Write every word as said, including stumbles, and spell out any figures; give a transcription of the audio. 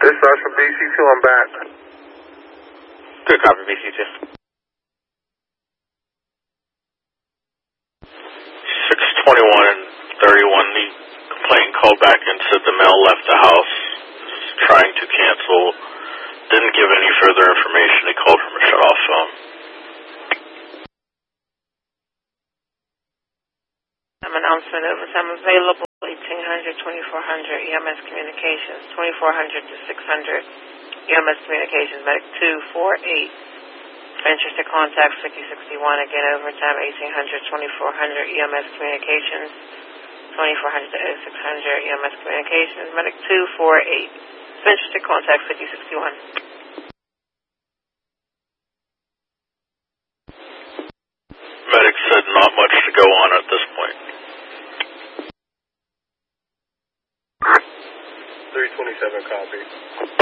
This is from B C two, I'm back. Good copy, B C two. six twenty-one and thirty-one, the complainant called back and said the mail left the house, trying to cancel, didn't give any further information, he called from a shut-off phone. Some announcement over time available, eighteen hundred, twenty-four hundred, E M S Communications, twenty-four hundred to six hundred, E M S Communications, Medic two four eight. Interested contact fifty sixty-one, again overtime eighteen hundred, twenty-four hundred, E M S Communications, twenty-four hundred to oh six hundred, E M S Communications, Medic two four eight. Interested contact fifty sixty-one. Medic said not much to go on at this point. three twenty-seven copy.